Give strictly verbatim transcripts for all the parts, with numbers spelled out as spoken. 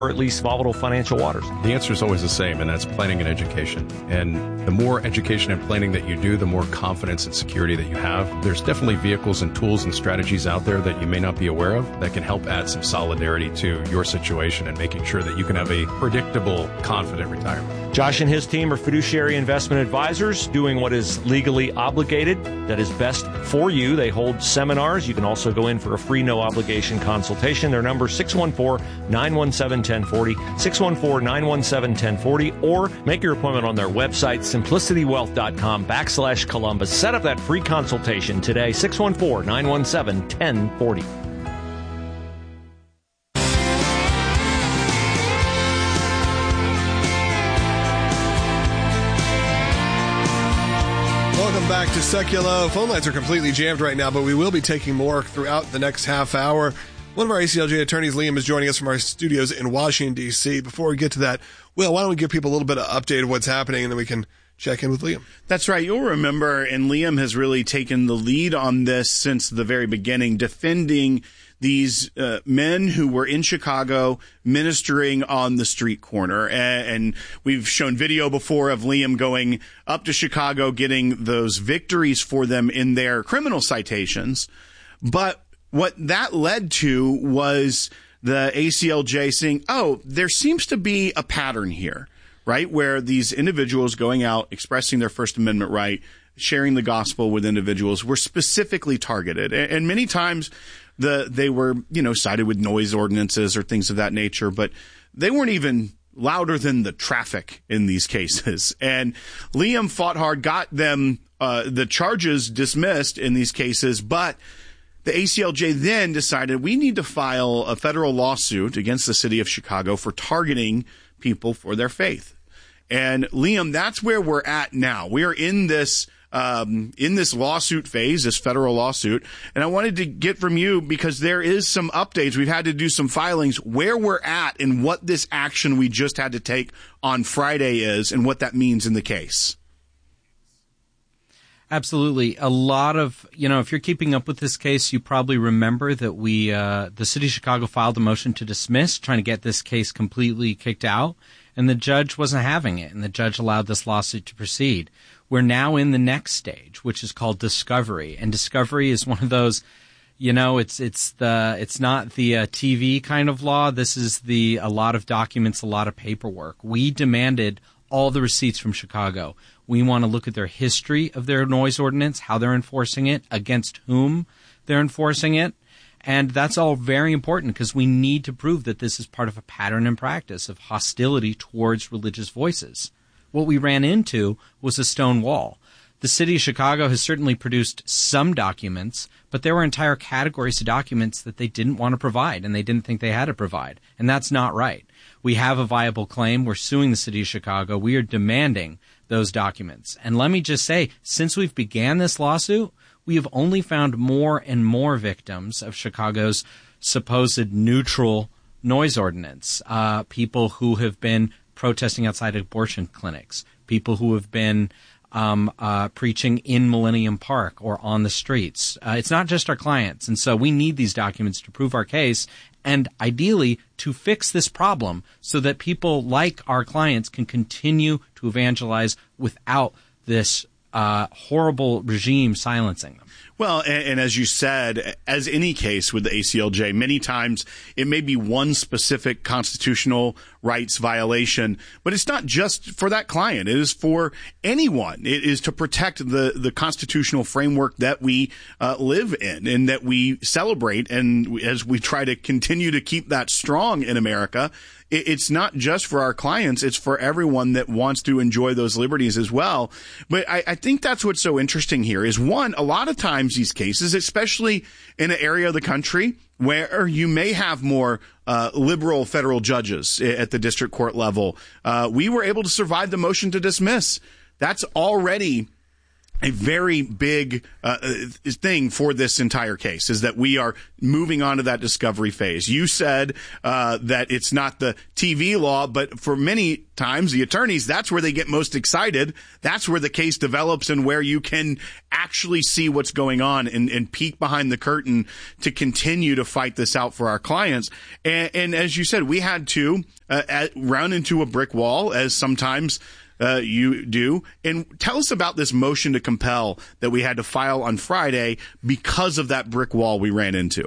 or at least volatile financial waters? The answer is always the same, and that's planning and education. And the more education and planning that you do, the more confidence and security that you have. There's definitely vehicles and tools and strategies out there that you may not be aware of that can help add some solidarity to your situation and making sure that you can have a predictable, confident retirement. Josh and his team are fiduciary investment advisors doing what is legally obligated, that is best for you. They hold seminars. You can also go in for a free, no obligation consultation. Their number is six one four, nine one seven, one zero four zero, six one four, nine one seven, one zero four zero, or make your appointment on their website, simplicitywealth.com backslash Columbus. Set up that free consultation today, six one four, nine one seven, one zero four zero. Welcome back to Seculo. Phone lines are completely jammed right now, but we will be taking more throughout the next half hour. One of our A C L J attorneys, Liam, is joining us from our studios in Washington, D C Before we get to that, Will, why don't we give people a little bit of update of what's happening, and then we can check in with Liam. That's right. You'll remember, and Liam has really taken the lead on this since the very beginning, defending these uh, men who were in Chicago ministering on the street corner. And, and we've shown video before of Liam going up to Chicago, getting those victories for them in their criminal citations. But what that led to was the A C L J saying, oh, there seems to be a pattern here, right, where these individuals going out, expressing their First Amendment right, sharing the gospel with individuals were specifically targeted. And, and many times the they were, you know, cited with noise ordinances or things of that nature, but they weren't even louder than the traffic in these cases. And Liam fought hard, got them uh, the charges dismissed in these cases, but the A C L J then decided we need to file a federal lawsuit against the city of Chicago for targeting people for their faith. And Liam, that's where we're at now. We are in this um, in this lawsuit phase, this federal lawsuit. And I wanted to get from you, because there is some updates. We've had to do some filings where we're at and what this action we just had to take on Friday is and what that means in the case. Absolutely. A lot of, you know, if you're keeping up with this case, you probably remember that we, uh, the city of Chicago filed a motion to dismiss, trying to get this case completely kicked out, and the judge wasn't having it, and the judge allowed this lawsuit to proceed. We're now in the next stage, which is called discovery, and discovery is one of those, you know, it's it's the it's not the uh, T V kind of law. This is the a lot of documents, a lot of paperwork. We demanded all the receipts from Chicago. We want to look at their history of their noise ordinance, how they're enforcing it, against whom they're enforcing it. And that's all very important, because we need to prove that this is part of a pattern and practice of hostility towards religious voices. What we ran into was a stone wall. The city of Chicago has certainly produced some documents, but there were entire categories of documents that they didn't want to provide, and they didn't think they had to provide. And that's not right. We have a viable claim. We're suing the city of Chicago. We are demanding those documents. And let me just say, since we've began this lawsuit, we have only found more and more victims of Chicago's supposed neutral noise ordinance. Uh, people who have been protesting outside abortion clinics, people who have been um, uh, preaching in Millennium Park or on the streets. Uh, it's not just our clients. And so we need these documents to prove our case, and ideally to fix this problem so that people like our clients can continue to evangelize without this uh, horrible regime silencing them. Well, and, and as you said, as any case with the A C L J, many times it may be one specific constitutional rights violation, but it's not just for that client. It is for anyone. It is to protect the, the constitutional framework that we uh, live in and that we celebrate. And as we try to continue to keep that strong in America, it, it's not just for our clients. It's for everyone that wants to enjoy those liberties as well. But I, I think that's what's so interesting here is, one, a lot of times these cases, especially in an area of the country where you may have more uh, liberal federal judges at the district court level, uh, we were able to survive the motion to dismiss. That's already a very big uh, thing for this entire case is that we are moving on to that discovery phase. You said uh, that it's not the T V law, but for many times the attorneys, that's where they get most excited. That's where the case develops and where you can actually see what's going on and, and peek behind the curtain to continue to fight this out for our clients. And, and as you said, we had to uh, at, run into a brick wall, as sometimes Uh, you do. And tell us about this motion to compel that we had to file on Friday because of that brick wall we ran into.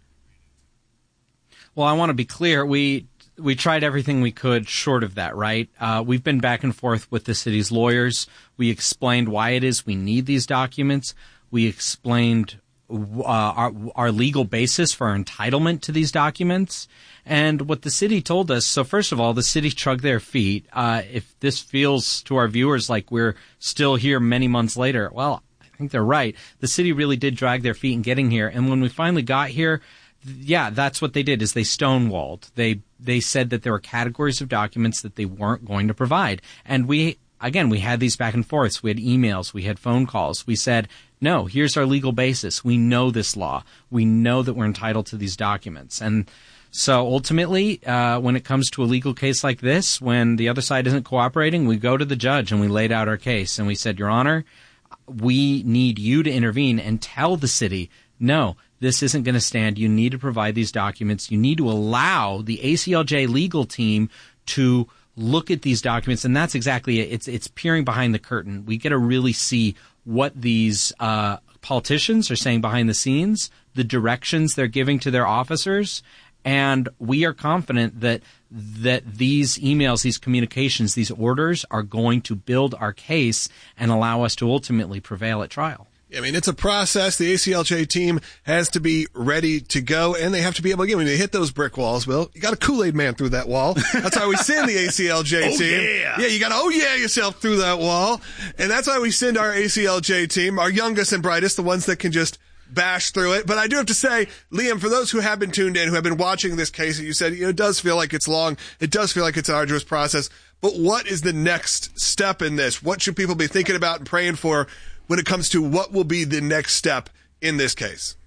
Well, I want to be clear. We we tried everything we could short of that, right? Uh, we've been back and forth with the city's lawyers. We explained why it is we need these documents. We explained uh, our, our legal basis for our entitlement to these documents. And what the city told us, so first of all, the city shrugged their feet. Uh, if this feels to our viewers like we're still here many months later, well, I think they're right. The city really did drag their feet in getting here. And when we finally got here, yeah, that's what they did, is they stonewalled. They they said that there were categories of documents that they weren't going to provide. And we, again, we had these back and forths. We had emails. We had phone calls. We said, no, here's our legal basis. We know this law. We know that we're entitled to these documents. And so ultimately, uh, when it comes to a legal case like this, when the other side isn't cooperating, we go to the judge and we laid out our case. And we said, Your Honor, we need you to intervene and tell the city, no, this isn't going to stand. You need to provide these documents. You need to allow the A C L J legal team to look at these documents. And that's exactly it. It's, it's peering behind the curtain. We get to really see what these uh, politicians are saying behind the scenes, the directions they're giving to their officers. And we are confident that that these emails, these communications, these orders are going to build our case and allow us to ultimately prevail at trial. I mean, it's a process. The A C L J team has to be ready to go, and they have to be able to get, when they hit those brick walls, Will, you got a Kool-Aid man through that wall. That's why we send the A C L J oh, team. Yeah. yeah, you got to oh yeah yourself through that wall. And that's why we send our A C L J team, our youngest and brightest, the ones that can just bash through it. But I do have to say, Liam, for those who have been tuned in, who have been watching this case, you said, you know, it does feel like it's long. It does feel like it's an arduous process. But what is the next step in this? What should people be thinking about and praying for when it comes to what will be the next step in this case?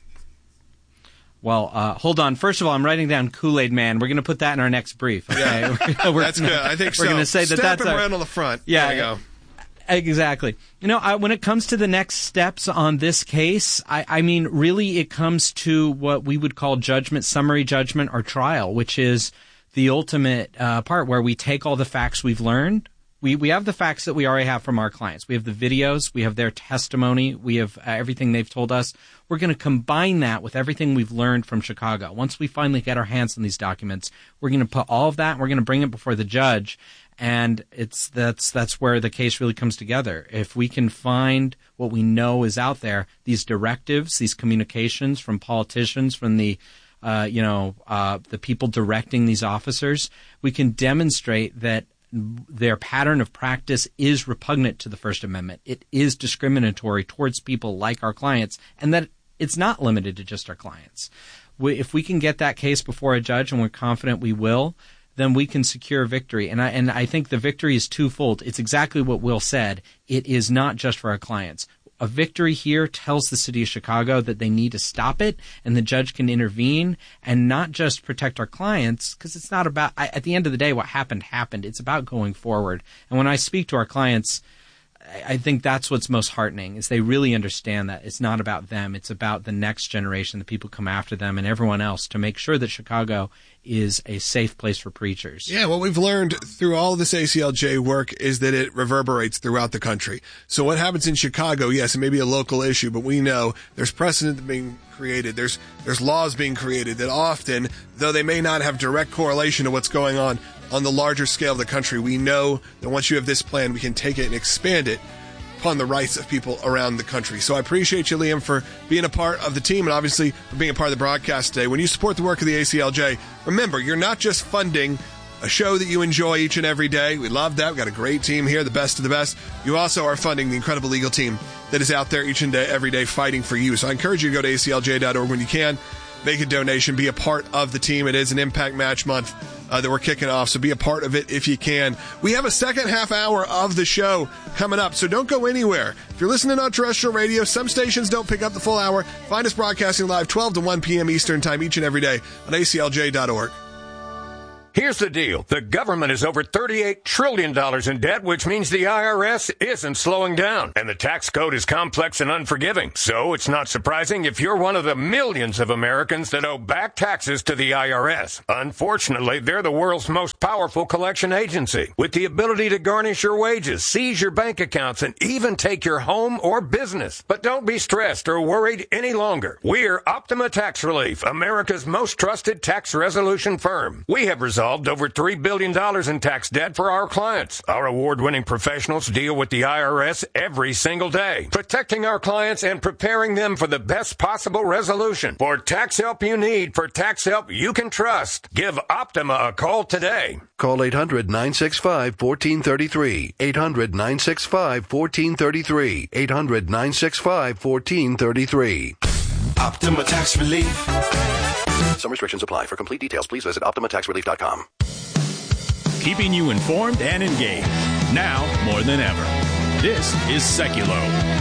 Well, uh, hold on. First of all, I'm writing down Kool-Aid Man. We're going to put that in our next brief. Okay? Yeah. we're, That's good. I think we're so. We're going to say that Stamp that's him our, right on the front. Yeah. There you go. Exactly. You know, I, when it comes to the next steps on this case, I, I mean, really it comes to what we would call judgment, summary judgment, or trial, which is the ultimate uh, part where we take all the facts we've learned. We we have the facts that we already have from our clients. We have the videos. We have their testimony. We have uh, everything they've told us. We're going to combine that with everything we've learned from Chicago. Once we finally get our hands on these documents, we're going to put all of that and we're going to bring it before the judge. And it's that's that's where the case really comes together. If we can find what we know is out there, these directives, these communications from politicians, from the uh, you know uh, the people directing these officers, we can demonstrate that their pattern of practice is repugnant to the First Amendment. It is discriminatory towards people like our clients, and that it's not limited to just our clients. We, if we can get that case before a judge, and we're confident we will, then we can secure victory. And I, and I think the victory is twofold. It's exactly what Will said. It is not just for our clients. A victory here tells the city of Chicago that they need to stop it, and the judge can intervene and not just protect our clients, because it's not about, at the end of the day, what happened happened. It's about going forward. And when I speak to our clients, I think that's what's most heartening, is they really understand that it's not about them. It's about the next generation, the people who come after them, and everyone else, to make sure that Chicago is a safe place for preachers. Yeah, what we've learned through all of this A C L J work is that it reverberates throughout the country. So what happens in Chicago, yes, it may be a local issue, but we know there's precedent being created. There's there's laws being created that often, though they may not have direct correlation to what's going on on the larger scale of the country, we know that once you have this plan, we can take it and expand it upon the rights of people around the country. So I appreciate you, Liam, for being a part of the team and obviously for being a part of the broadcast today. When you support the work of the A C L J, remember, you're not just funding a show that you enjoy each and every day. We love that. We've got a great team here, the best of the best. You also are funding the incredible legal team that is out there each and every day fighting for you. So I encourage you to go to A C L J dot org when you can. Make a donation. Be a part of the team. It is an Impact Match Month. uh, that we're kicking off. So be a part of it if you can. We have a second half hour of the show coming up, so don't go anywhere. If you're listening on terrestrial radio, some stations don't pick up the full hour. Find us broadcasting live twelve to one p.m. Eastern Time each and every day on A C L J dot org. Here's the deal. The government is over thirty-eight trillion dollars in debt, which means the I R S isn't slowing down. And the tax code is complex and unforgiving. So it's not surprising if you're one of the millions of Americans that owe back taxes to the I R S. Unfortunately, they're the world's most powerful collection agency, with the ability to garnish your wages, seize your bank accounts, and even take your home or business. But don't be stressed or worried any longer. We're Optima Tax Relief, America's most trusted tax resolution firm. We have resolved over three billion dollars in tax debt for our clients. Our award-winning professionals deal with the I R S every single day, protecting our clients and preparing them for the best possible resolution. For tax help you need, for tax help you can trust, give Optima a call today. Call eight hundred, nine six five, one four three three. eight hundred, nine six five, one four three three. eight hundred, nine six five, one four three three. Optima Tax Relief. Some restrictions apply. For complete details, please visit optima tax relief dot com. Keeping you informed and engaged. Now more than ever. This is Seculo.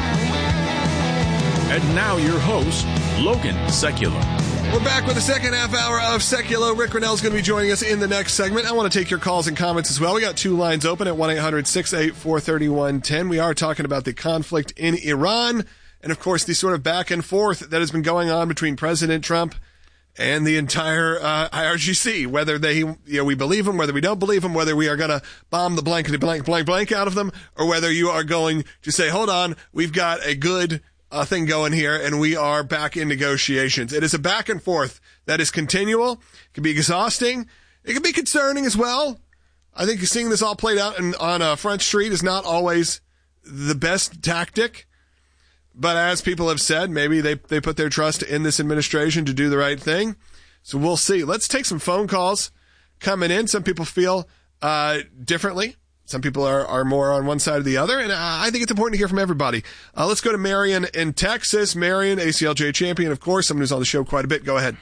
And now your host, Logan Seculo. We're back with the second half hour of Seculo. Rick Renell is going to be joining us in the next segment. I want to take your calls and comments as well. We got two lines open at one eight hundred, six eight four, three one one zero. We are talking about the conflict in Iran and, of course, the sort of back and forth that has been going on between President Trump and the entire uh, I R G C, whether they, you know, we believe them, whether we don't believe them, whether we are going to bomb the blankety blank blank blank out of them, or whether you are going to say, hold on, we've got a good uh, thing going here, and we are back in negotiations. It is a back and forth that is continual. It can be exhausting. It can be concerning as well. I think seeing this all played out in, on uh, Front Street is not always the best tactic. But as people have said, maybe they, they put their trust in this administration to do the right thing. So we'll see. Let's take some phone calls coming in. Some people feel uh, differently. Some people are, are more on one side or the other. And I think it's important to hear from everybody. Uh, let's go to Marion in Texas. Marion, A C L J champion, of course, someone who's on the show quite a bit. Go ahead.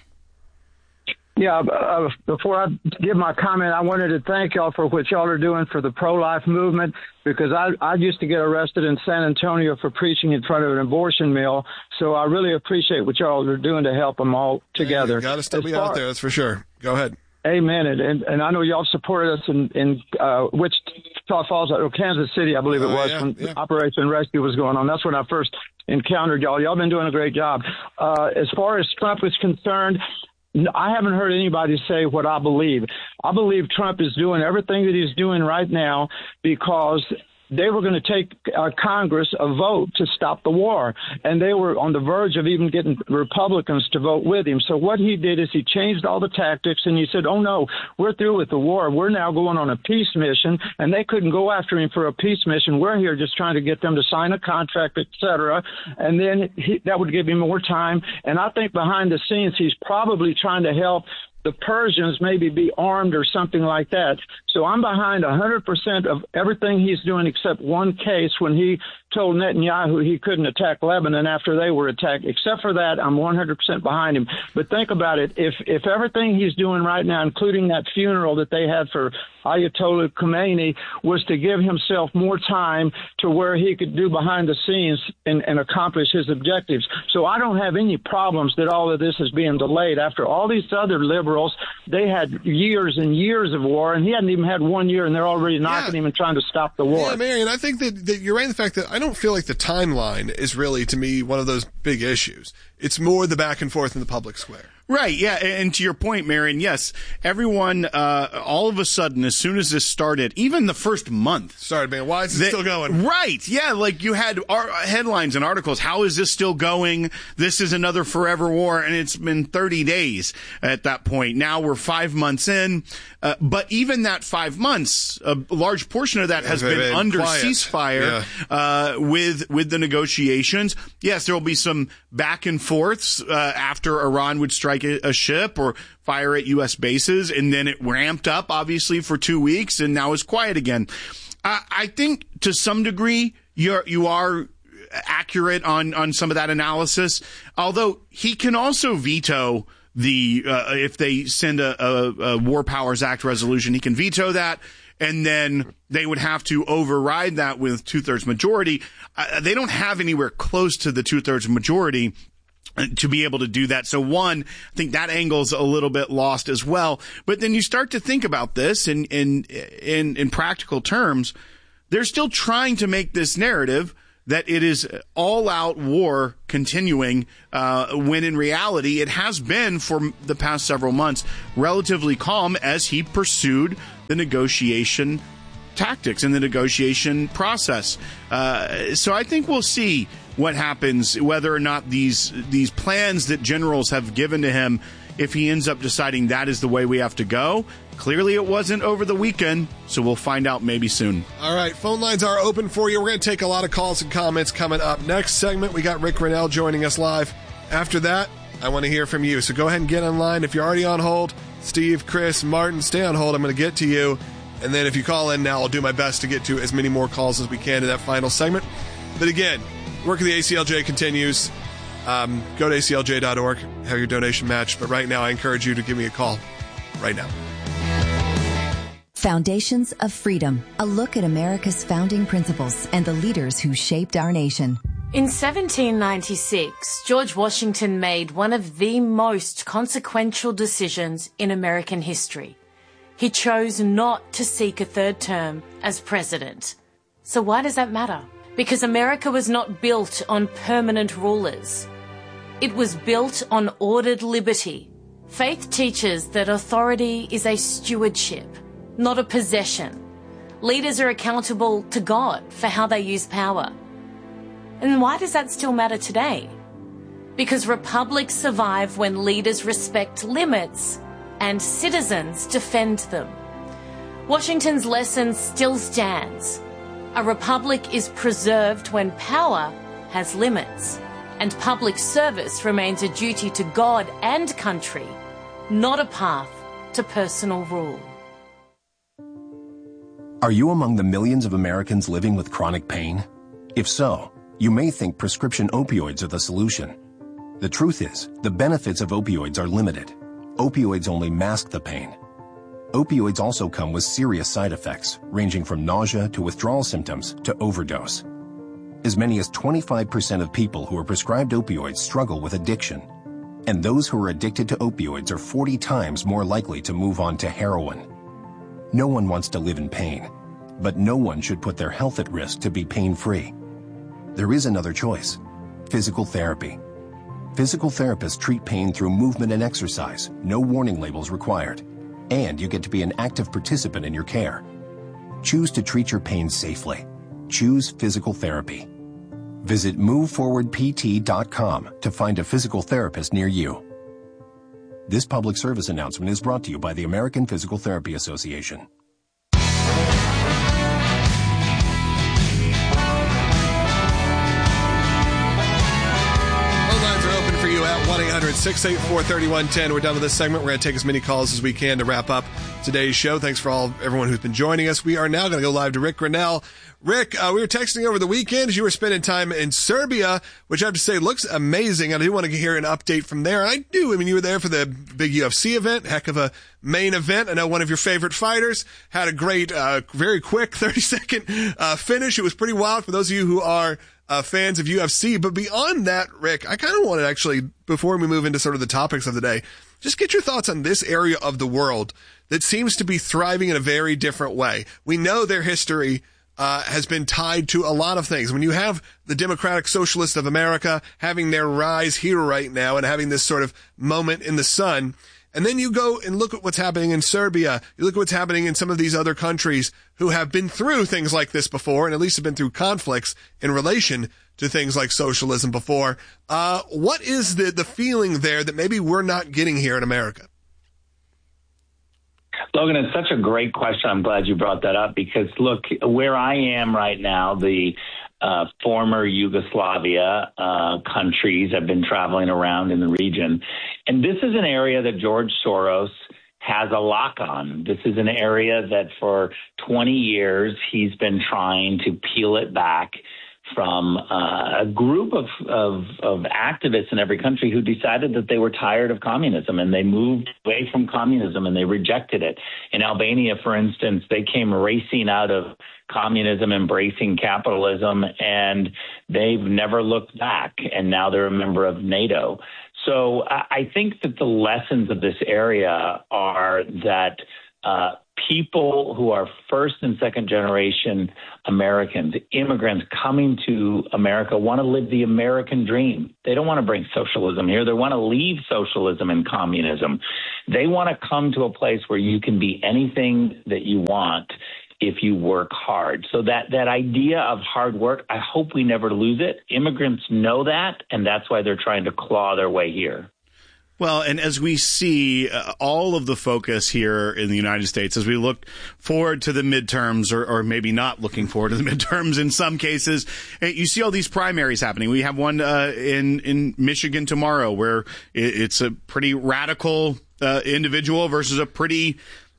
Yeah, uh, before I give my comment, I wanted to thank y'all for what y'all are doing for the pro-life movement, because I, I used to get arrested in San Antonio for preaching in front of an abortion mill. So I really appreciate what y'all are doing to help them all together. You got to still as be far, out there, that's for sure. Go ahead. Amen. And, and, and I know y'all supported us in, in uh, Wichita Falls, or Kansas City, I believe it was, uh, yeah, when yeah. Operation Rescue was going on. That's when I first encountered y'all. Y'all been doing a great job. Uh, as far as Trump is concerned, I haven't heard anybody say what I believe. I believe Trump is doing everything that he's doing right now because they were going to take uh, Congress a vote to stop the war, and they were on the verge of even getting Republicans to vote with him. So what he did is he changed all the tactics, and he said, oh, no, we're through with the war. We're now going on a peace mission, and they couldn't go after him for a peace mission. We're here just trying to get them to sign a contract, et cetera, and then he, that would give him more time. And I think behind the scenes he's probably trying to help the Persians maybe be armed or something like that. So I'm behind one hundred percent of everything he's doing except one case when he told Netanyahu he couldn't attack Lebanon after they were attacked. Except for that, I'm one hundred percent behind him. But think about it. If if everything he's doing right now, including that funeral that they had for Ayatollah Khomeini, was to give himself more time to where he could do behind the scenes and, and accomplish his objectives. So I don't have any problems that all of this is being delayed. After all these other liberals, they had years and years of war, and he hadn't even had one year, and they're already knocking yeah. him and trying to stop the war. Yeah, Marion, I think that, that you're right in the fact that I don't feel like the timeline is really, to me, one of those big issues. It's more the back and forth in the public square. Right, yeah, and to your point, Marion, yes, everyone, uh, all of a sudden, as soon as this started, even the first month. Started, man, why is it they, still going? Right, yeah, like you had ar- headlines and articles, how is this still going? This is another forever war, and it's been thirty days at that point. Now we're five months in, uh, but even that five months, a large portion of that has been, been under quiet. ceasefire yeah. uh, with with the negotiations. Yes, there will be some back and forths uh, after Iran would strike a ship or fire at U S bases, and then it ramped up, obviously, for two weeks, and now it's quiet again. I, I think, to some degree, you're, you are accurate on, on some of that analysis, although he can also veto the uh, if they send a, a, a War Powers Act resolution, he can veto that, and then they would have to override that with two-thirds majority. Uh, they don't have anywhere close to the two-thirds majority to be able to do that. So one, I think that angle's a little bit lost as well. But then you start to think about this in in in, in practical terms. They're still trying to make this narrative that it is all-out war continuing, uh, when in reality it has been for the past several months relatively calm as he pursued the negotiation tactics and the negotiation process. Uh, so I think we'll see what happens, whether or not these these plans that generals have given to him, if he ends up deciding that is the way we have to go. Clearly it wasn't over the weekend, so we'll find out maybe soon. All right, phone lines are open for you. We're going to take a lot of calls and comments coming up. Next segment, we got Rick Grenell joining us live. After that, I want to hear from you. So go ahead and get online. If you're already on hold, Steve, Chris, Martin, stay on hold. I'm going to get to you. And then if you call in now, I'll do my best to get to as many more calls as we can in that final segment. But again, work of the A C L J continues. Um, go to A C L J dot org, have your donation matched. But right now, I encourage you to give me a call right now. Foundations of Freedom, a look at America's founding principles and the leaders who shaped our nation. In seventeen ninety-six, George Washington made one of the most consequential decisions in American history. He chose not to seek a third term as president. So why does that matter? Because America was not built on permanent rulers. It was built on ordered liberty. Faith teaches that authority is a stewardship, not a possession. Leaders are accountable to God for how they use power. And why does that still matter today? Because republics survive when leaders respect limits and citizens defend them. Washington's lesson still stands. A republic is preserved when power has limits, and public service remains a duty to God and country, not a path to personal rule. Are you among the millions of Americans living with chronic pain? If so, you may think prescription opioids are the solution. The truth is, the benefits of opioids are limited. Opioids only mask the pain. Opioids also come with serious side effects, ranging from nausea to withdrawal symptoms to overdose. As many as twenty-five percent of people who are prescribed opioids struggle with addiction. And those who are addicted to opioids are forty times more likely to move on to heroin. No one wants to live in pain, but no one should put their health at risk to be pain-free. There is another choice: physical therapy. Physical therapists treat pain through movement and exercise, no warning labels required. And you get to be an active participant in your care. Choose to treat your pain safely. Choose physical therapy. Visit move forward p t dot com to find a physical therapist near you. This public service announcement is brought to you by the American Physical Therapy Association. one eight hundred six eight four three one one zero. We're done with this segment. We're going to take as many calls as we can to wrap up today's show. Thanks for all everyone who's been joining us. We are now going to go live to Rick Grenell. Rick, uh, we were texting over the weekend as you were spending time in Serbia, which I have to say looks amazing. I do want to hear an update from there. And I do. I mean, you were there for the big U F C event, heck of a main event. I know one of your favorite fighters had a great, uh, very quick thirty second uh, finish. It was pretty wild for those of you who are Uh, fans of U F C. But beyond that, Rick, I kind of wanted actually, before we move into sort of the topics of the day, just get your thoughts on this area of the world that seems to be thriving in a very different way. We know their history uh, has been tied to a lot of things. When you have the Democratic Socialists of America having their rise here right now and having this sort of moment in the sun, and then you go and look at what's happening in Serbia. You look at what's happening in some of these other countries who have been through things like this before, and at least have been through conflicts in relation to things like socialism before. Uh, what is the, the feeling there that maybe we're not getting here in America? Logan, it's such a great question. I'm glad you brought that up because, look, where I am right now, the Uh, former Yugoslavia uh, countries have been traveling around in the region. And this is an area that George Soros has a lock on. This is an area that for twenty years he's been trying to peel it back from uh, a group of, of, of activists in every country who decided that they were tired of communism, and they moved away from communism and they rejected it. In Albania, for instance, they came racing out of communism, embracing capitalism, and they've never looked back. And now they're a member of NATO. So I think that the lessons of this area are that uh, people who are first and second generation Americans, immigrants coming to America, want to live the American dream. They don't want to bring socialism here. They want to leave socialism and communism. They want to come to a place where you can be anything that you want if you work hard. So that, that idea of hard work, I hope we never lose it. Immigrants know that, and that's why they're trying to claw their way here. Well, and as we see uh, all of the focus here in the United States, as we look forward to the midterms, or, or maybe not looking forward to the midterms in some cases, you see all these primaries happening. We have one uh, in, in Michigan tomorrow where it's a pretty radical uh, individual versus a pretty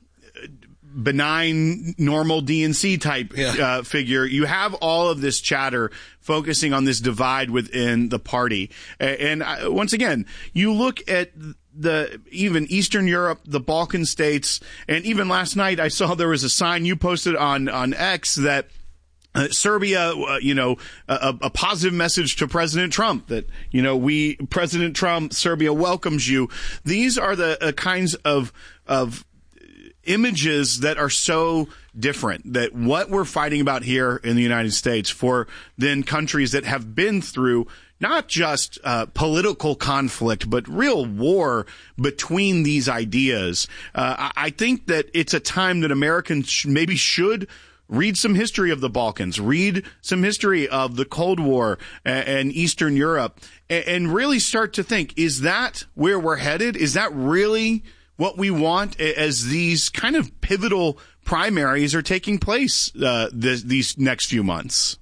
benign, normal D N C type yeah. uh, figure. You have all of this chatter focusing on this divide within the party. And uh, once again, you look at the even Eastern Europe, the Balkan states, and even last night I saw there was a sign you posted on, on X that Uh, Serbia, uh, you know, a, a positive message to President Trump that, you know, we, President Trump, Serbia welcomes you. These are the uh, kinds of, of images that are so different, that what we're fighting about here in the United States for then countries that have been through not just uh, political conflict, but real war between these ideas. Uh, I, I think that it's a time that Americans sh- maybe should read some history of the Balkans, read some history of the Cold War and, and Eastern Europe, and, and really start to think, is that where we're headed? Is that really what we want as these kind of pivotal primaries are taking place uh, this, these next few months?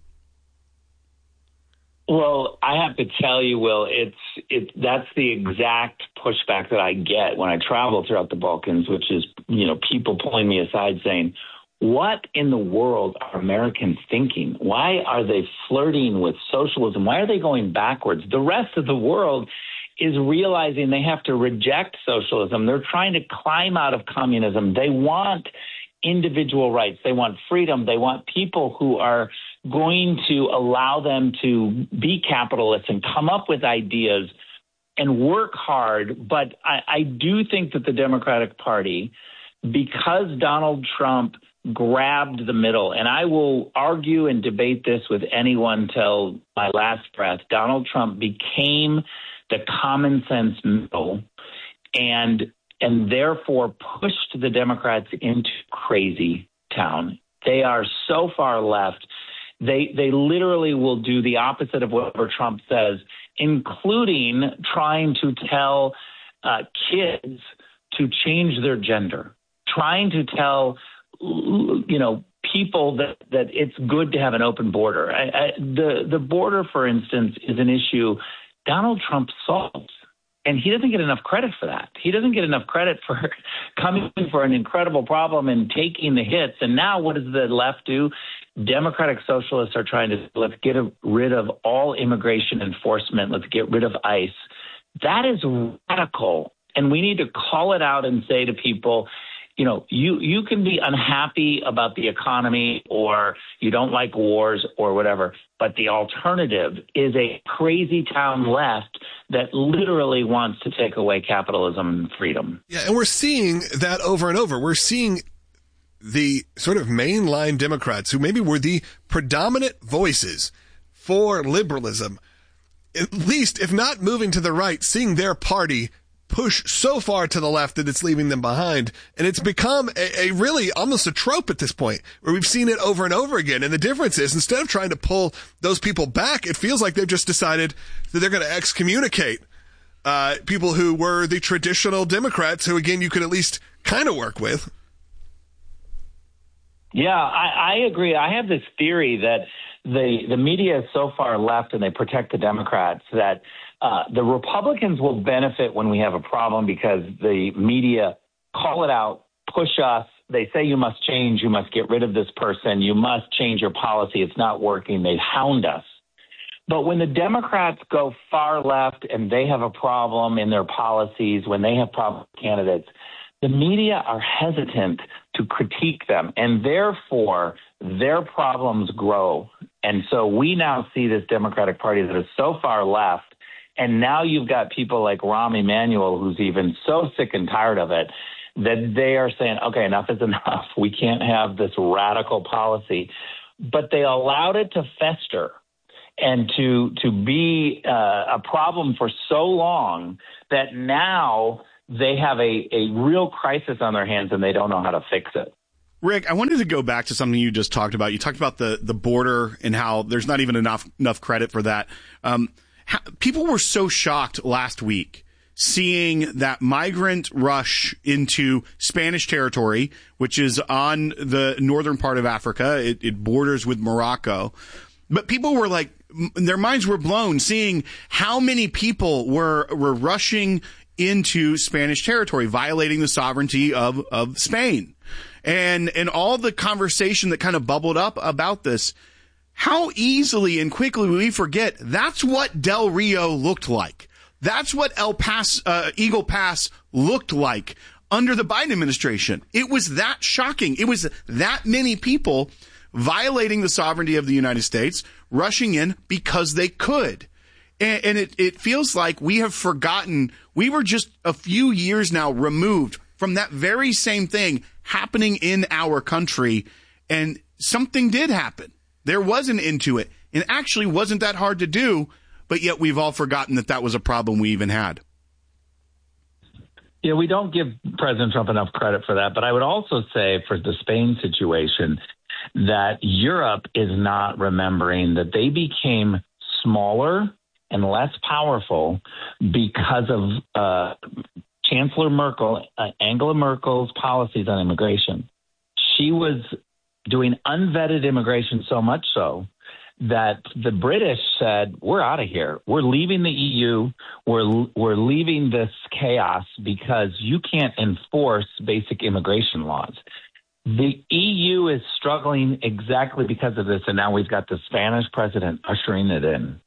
Well, I have to tell you, Will, it's it. That's the exact pushback that I get when I travel throughout the Balkans, which is, you know, people pulling me aside saying, what in the world are Americans thinking? Why are they flirting with socialism? Why are they going backwards? The rest of the world is realizing they have to reject socialism. They're trying to climb out of communism. They want individual rights. They want freedom. They want people who are going to allow them to be capitalists and come up with ideas and work hard. But I, I do think that the Democratic Party, because Donald Trump grabbed the middle, and I will argue and debate this with anyone till my last breath, Donald Trump became the common sense middle and and therefore pushed the Democrats into crazy town. They are so far left. They they literally will do the opposite of whatever Trump says, including trying to tell uh, kids to change their gender, trying to tell, you know, people that, that it's good to have an open border. I, I, the the border, for instance, is an issue Donald Trump solves, and he doesn't get enough credit for that. He doesn't get enough credit for coming for an incredible problem and taking the hits. And now what does the left do? Democratic socialists are trying to, let's get rid of all immigration enforcement. Let's get rid of ICE. That is radical, and we need to call it out and say to people, you know, you, you can be unhappy about the economy or you don't like wars or whatever, but the alternative is a crazy town left that literally wants to take away capitalism and freedom. Yeah, and we're seeing that over and over. We're seeing the sort of mainline Democrats who maybe were the predominant voices for liberalism, at least if not moving to the right, seeing their party push so far to the left that it's leaving them behind. And it's become a, a really almost a trope at this point where we've seen it over and over again. And the difference is, instead of trying to pull those people back, it feels like they've just decided that they're going to excommunicate uh, people who were the traditional Democrats who, again, you could at least kind of work with. Yeah, I, I agree. I have this theory that the, the media is so far left and they protect the Democrats that Uh, the Republicans will benefit when we have a problem because the media call it out, push us. They say you must change, you must get rid of this person, you must change your policy. It's not working. They hound us. But when the Democrats go far left and they have a problem in their policies, when they have problem candidates, the media are hesitant to critique them, and therefore their problems grow. And so we now see this Democratic Party that is so far left, and now you've got people like Rahm Emanuel, who's even so sick and tired of it, that they are saying, okay, enough is enough. We can't have this radical policy. But they allowed it to fester and to to be uh, a problem for so long that now they have a, a real crisis on their hands and they don't know how to fix it. Rick, I wanted to go back to something you just talked about. You talked about the, the border and how there's not even enough enough credit for that. Um, how, people were so shocked last week seeing that migrant rush into Spanish territory, which is on the northern part of Africa. It, it borders with Morocco. But people were like, their minds were blown seeing how many people were were rushing into Spanish territory, violating the sovereignty of, of Spain. And and all the conversation that kind of bubbled up about this, how easily and quickly we forget that's what Del Rio looked like. That's what El Paso, uh, Eagle Pass looked like under the Biden administration. It was that shocking. It was that many people violating the sovereignty of the United States, rushing in because they could. And, and it, it feels like we have forgotten. We were just a few years now removed from that very same thing happening in our country. And something did happen. There was an end to it. It actually wasn't that hard to do, but yet we've all forgotten that that was a problem we even had. Yeah, we don't give President Trump enough credit for that. But I would also say for the Spain situation that Europe is not remembering that they became smaller and less powerful because of uh, Chancellor Merkel, uh, Angela Merkel's policies on immigration. She was doing unvetted immigration so much so that the British said, we're out of here. We're leaving the E U. We're, we're leaving this chaos because you can't enforce basic immigration laws. The E U is struggling exactly because of this, and now we've got the Spanish president ushering it in.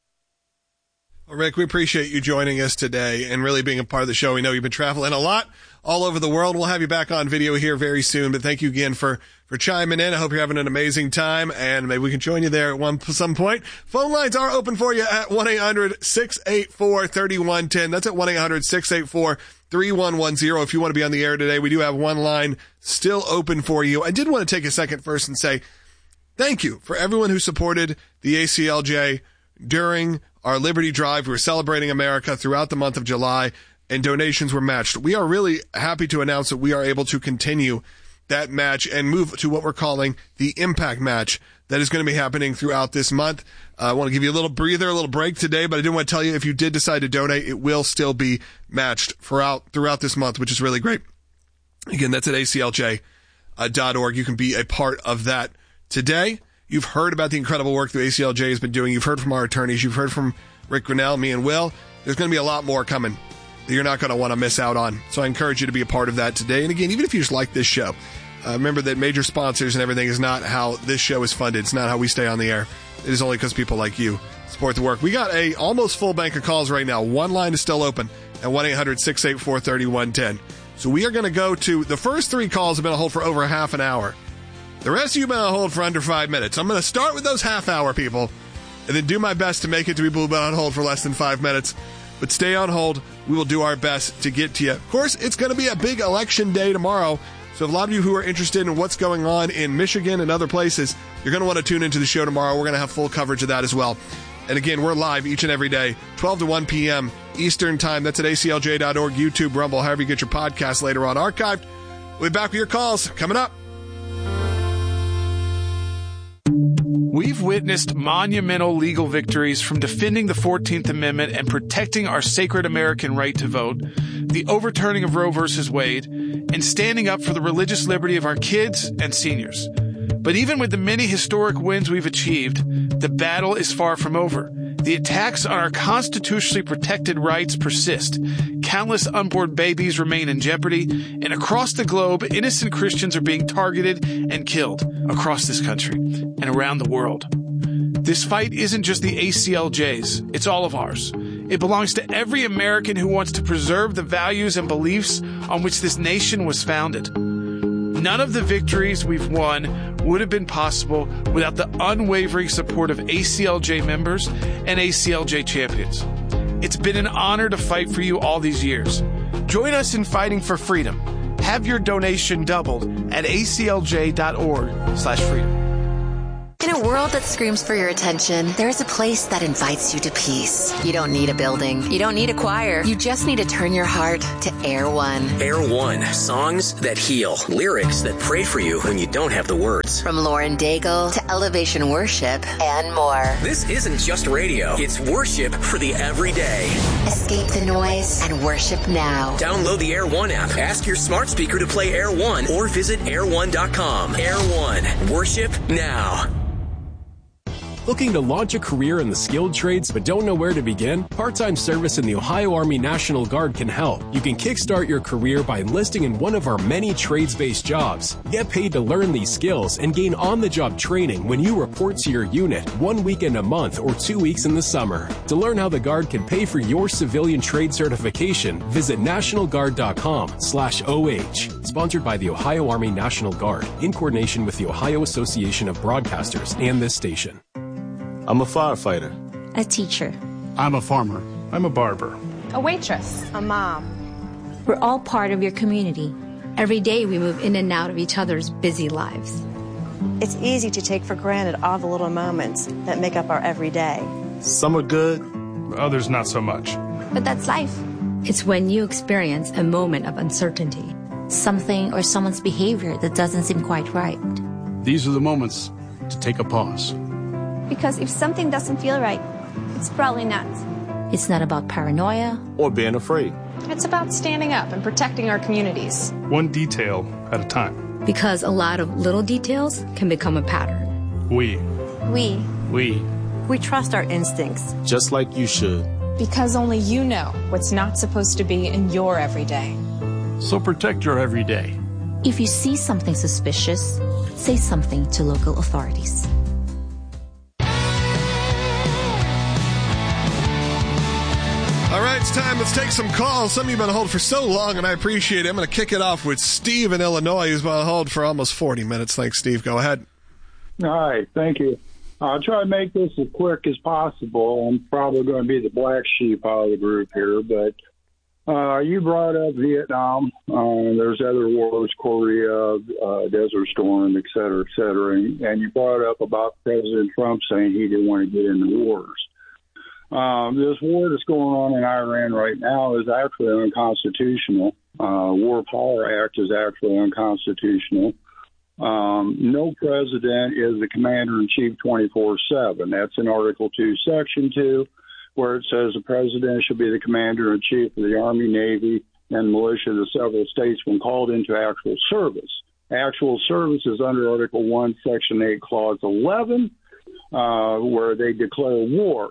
Well, Rick, we appreciate you joining us today and really being a part of the show. We know you've been traveling a lot all over the world. We'll have you back on video here very soon, but thank you again for, for chiming in. I hope you're having an amazing time, and maybe we can join you there at one some point. Phone lines are open for you at one eight hundred six eight four three one one zero. That's at one eight hundred six eight four three one one zero. If you want to be on the air today, we do have one line still open for you. I did want to take a second first and say thank you for everyone who supported the A C L J during our Liberty Drive. We were celebrating America throughout the month of July, and donations were matched. We are really happy to announce that we are able to continue that match and move to what we're calling the Impact Match that is going to be happening throughout this month. Uh, I want to give you a little breather, a little break today, but I did want to tell you if you did decide to donate, it will still be matched throughout, throughout this month, which is really great. Again, that's at A C L J dot org. You can be a part of that today. You've heard about the incredible work that A C L J has been doing. You've heard from our attorneys. You've heard from Rick Grinnell, me, and Will. There's going to be a lot more coming that you're not going to want to miss out on. So I encourage you to be a part of that today. And again, even if you just like this show, uh, remember that major sponsors and everything is not how this show is funded. It's not how we stay on the air. It is only because people like you support the work. We got a almost full bank of calls right now. One line is still open at one eight hundred six eight four three one one zero. So we are going to go to the first three calls have been on hold for over half an hour. The rest of you have been on hold for under five minutes. I'm going to start with those half-hour people and then do my best to make it to people who've been on hold for less than five minutes. But stay on hold. We will do our best to get to you. Of course, it's going to be a big election day tomorrow. So if a lot of you who are interested in what's going on in Michigan and other places, you're going to want to tune into the show tomorrow. We're going to have full coverage of that as well. And again, we're live each and every day, twelve to one p.m. Eastern Time. That's at A C L J dot org, YouTube, Rumble, however you get your podcast later on archived. We'll be back with your calls coming up. We've witnessed monumental legal victories from defending the fourteenth Amendment and protecting our sacred American right to vote, the overturning of Roe versus Wade, and standing up for the religious liberty of our kids and seniors. But even with the many historic wins we've achieved, the battle is far from over. The attacks on our constitutionally protected rights persist. Countless unborn babies remain in jeopardy, and across the globe, innocent Christians are being targeted and killed across this country and around the world. This fight isn't just the A C L J's, it's all of ours. It belongs to every American who wants to preserve the values and beliefs on which this nation was founded. None of the victories we've won would have been possible without the unwavering support of A C L J members and A C L J champions. It's been an honor to fight for you all these years. Join us in fighting for freedom. Have your donation doubled at A C L J dot org slash freedom. In a world that screams for your attention, there's a place that invites you to peace. You don't need a building. You don't need a choir. You just need to turn your heart to Air One. Air One. Songs that heal. Lyrics that pray for you when you don't have the words. From Lauren Daigle to Elevation Worship and more. This isn't just radio. It's worship for the everyday. Escape the noise and worship now. Download the Air One app. Ask your smart speaker to play Air One or visit air one dot com. Air One. Worship now. Looking to launch a career in the skilled trades but don't know where to begin? Part-time service in the Ohio Army National Guard can help. You can kickstart your career by enlisting in one of our many trades-based jobs. Get paid to learn these skills and gain on-the-job training when you report to your unit one weekend a month or two weeks in the summer. To learn how the Guard can pay for your civilian trade certification, visit national guard dot com slash O H. Sponsored by the Ohio Army National Guard in coordination with the Ohio Association of Broadcasters and this station. I'm a firefighter. A teacher. I'm a farmer. I'm a barber. A waitress. A mom. We're all part of your community. Every day we move in and out of each other's busy lives. It's easy to take for granted all the little moments that make up our everyday. Some are good, others not so much. But that's life. It's when you experience a moment of uncertainty. Something or someone's behavior that doesn't seem quite right. These are the moments to take a pause. Because if something doesn't feel right, it's probably not. It's not about paranoia or being afraid. It's about standing up and protecting our communities. One detail at a time. Because a lot of little details can become a pattern. We. We. We. We trust our instincts. Just like you should. Because only you know what's not supposed to be in your everyday. So protect your everyday. If you see something suspicious, say something to local authorities. All right, it's time. Let's take some calls. Some of you have been on hold for so long, and I appreciate it. I'm going to kick it off with Steve in Illinois, who's been on hold for almost forty minutes. Thanks, Steve. Go ahead. All right, thank you. I'll try to make this as quick as possible. I'm probably going to be the black sheep out of the group here, but uh, you brought up Vietnam. Uh, there's other wars, Korea, uh, Desert Storm, et cetera, et cetera. And, and you brought up about President Trump saying he didn't want to get into wars. Um, this war that's going on in Iran right now is actually unconstitutional. Uh, War Power Act is actually unconstitutional. Um, no president is the commander-in-chief twenty-four seven. That's in Article two, Section two, where it says the president should be the commander-in-chief of the Army, Navy, and militia of the several states when called into actual service. Actual service is under Article one, Section eight, Clause eleven, uh, where they declare war.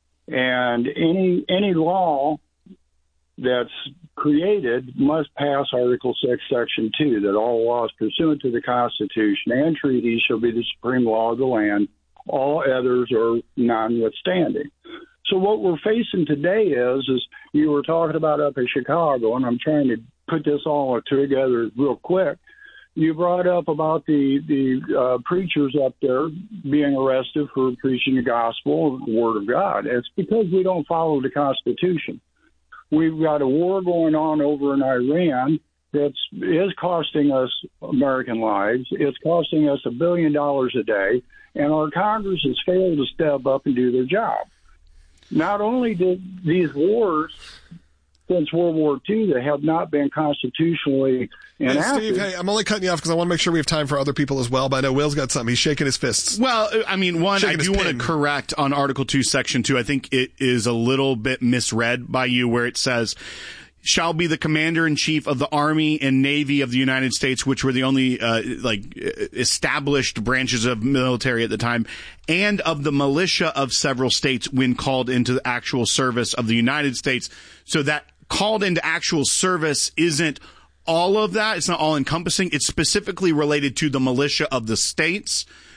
And any any law that's created must pass Article six, Section two, that all laws pursuant to the Constitution and treaties shall be the supreme law of the land. All others are notwithstanding. So what we're facing today is, is you were talking about up in Chicago, and I'm trying to put this all together real quick. You brought up about the, the uh, preachers up there being arrested for preaching the gospel, the word of God. It's because we don't follow the Constitution. We've got a war going on over in Iran that is costing us American lives. It's costing us a billion dollars a day, and our Congress has failed to step up and do their job. Not only did these wars since World War Two that have not been constitutionally enacted. Hey, Steve, hey, I'm only cutting you off because I want to make sure we have time for other people as well, but I know Will's got something. He's shaking his fists. Well, I mean, one, shaking I do want to correct on Article two, Section two. I think it is a little bit misread by you where it says, shall be the commander-in-chief of the Army and Navy of the United States, which were the only uh, like established branches of military at the time, and of the militia of several states when called into the actual service of the United States. So that called into actual service isn't all of that. It's not all encompassing. It's specifically related to the militia of the states,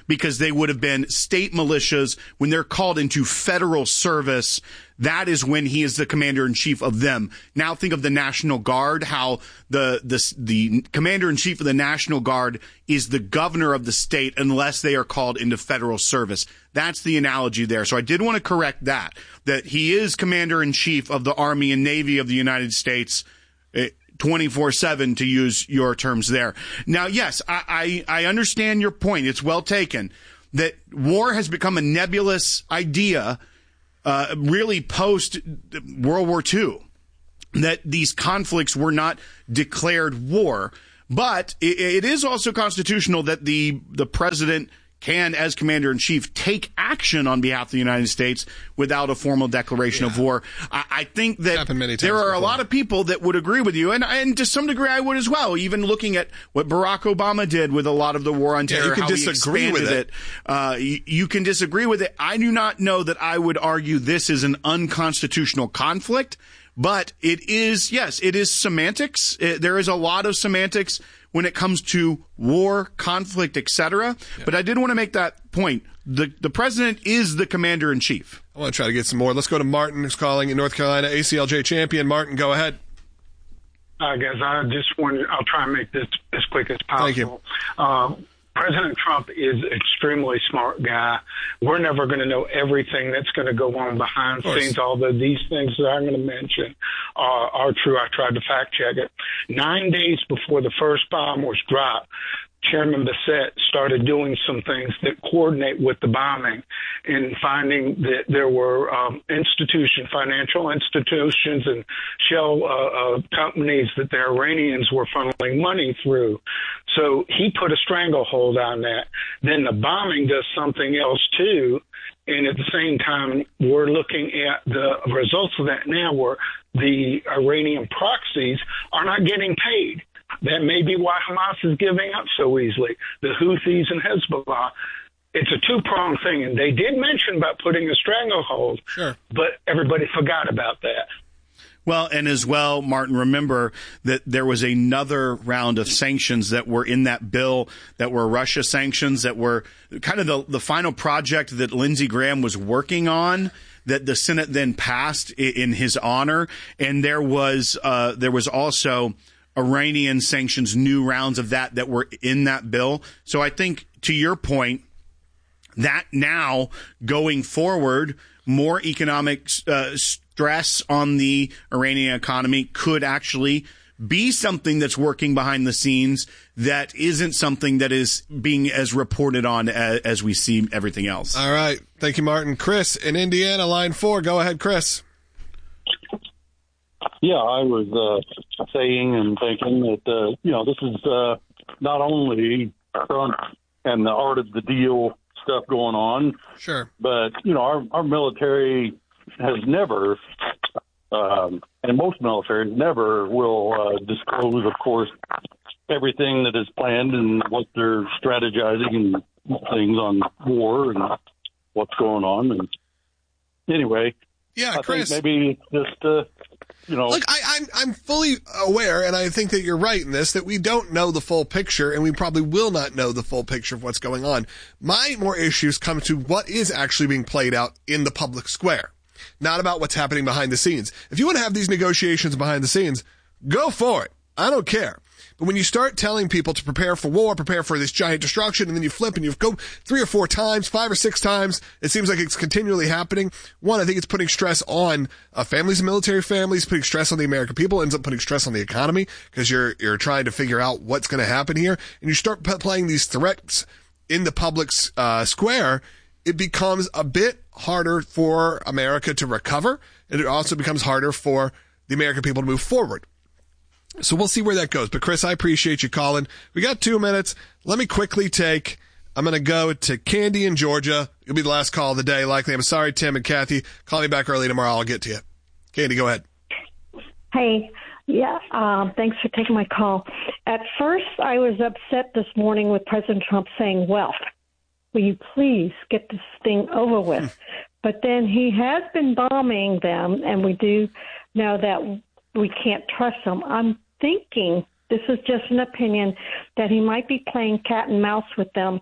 because they would have been state militias. When they're called into federal service, that is when he is the commander-in-chief of them. Now think of the National Guard, how the the, the commander-in-chief of the National Guard is the governor of the state unless they are called into federal service. That's the analogy there. So I did want to correct that, that he is commander-in-chief of the Army and Navy of the United States twenty-four seven, to use your terms there. Now, yes, I, I, I understand your point. It's well taken that war has become a nebulous idea Uh, really post World War Two, that these conflicts were not declared war. But it, it is also constitutional that the the president can, as commander-in-chief, take action on behalf of the United States without a formal declaration yeah. of war. I, I think that there are before. a lot of people that would agree with you, and, and to some degree I would as well, even looking at what Barack Obama did with a lot of the war on terror, yeah, you can how disagree he expanded with it. it. Uh, you, you can disagree with it. I do not know that I would argue this is an unconstitutional conflict, but it is, yes, it is semantics. It, there is a lot of semantics when it comes to war, conflict, et cetera. Yeah. But I did want to make that point. The the president is the commander-in-chief. I want to try to get some more. Let's go to Martin, who's calling in North Carolina, A C L J champion. Martin, go ahead. Uh, guys, I just want to, I'll try and make this as quick as possible. Thank you. Uh, President Trump is an extremely smart guy. We're never going to know everything that's going to go on behind the scenes, although these things that I'm going to mention are, are true. I tried to fact check it. Nine days before the first bomb was dropped, Chairman Bassett started doing some things that coordinate with the bombing and finding that there were um, institutions, financial institutions and shell uh, uh, companies that the Iranians were funneling money through. So he put a stranglehold on that. Then the bombing does something else too. And at the same time, we're looking at the results of that now, where the Iranian proxies are not getting paid. That may be why Hamas is giving up so easily, the Houthis and Hezbollah. It's a two-pronged thing, and they did mention about putting a stranglehold, sure. but everybody forgot about that. Well, and as well, Martin, remember that there was another round of sanctions that were in that bill that were Russia sanctions that were kind of the, the final project that Lindsey Graham was working on, that the Senate then passed in his honor. And there was uh, there was also Iranian sanctions, new rounds of that that were in that bill. So I think, to your point, that now going forward, more economic uh, stress on the Iranian economy could actually be something that's working behind the scenes that isn't something that is being as reported on as, as we see everything else. All right. Thank you, Martin. Chris in Indiana, line four. Go ahead, Chris. Yeah, I was uh, saying and thinking that, uh, you know, this is uh, not only Trump and the art of the deal stuff going on, sure, but, you know, our, our military has never, um, and most militaries never will uh, disclose, of course, everything that is planned and what they're strategizing and things on war and what's going on. And anyway, yeah, I Chris, think maybe just, uh, you know, look, I, I'm I'm fully aware, and I think that you're right in this, that we don't know the full picture, and we probably will not know the full picture of what's going on. My more issues come to what is actually being played out in the public square, not about what's happening behind the scenes. If you want to have these negotiations behind the scenes, go for it. I don't care. But when you start telling people to prepare for war, prepare for this giant destruction, and then you flip and you go three or four times, five or six times, it seems like it's continually happening. One, I think it's putting stress on uh, families and military families, putting stress on the American people, ends up putting stress on the economy because you're you're trying to figure out what's going to happen here. And you start p- playing these threats in the public's uh, square, it becomes a bit harder for America to recover, and it also becomes harder for the American people to move forward. So we'll see where that goes. But Chris, I appreciate you calling. We got two minutes. Let me quickly take, I'm going to go to Candy in Georgia. You'll be the last call of the day, likely. I'm sorry, Tim and Kathy. Call me back early tomorrow. I'll get to you. Candy, go ahead. Hey, yeah, um, thanks for taking my call. At first, I was upset this morning with President Trump saying, well, will you please get this thing over with? But then he has been bombing them, and we do know that we can't trust them. I'm thinking, this is just an opinion, that he might be playing cat and mouse with them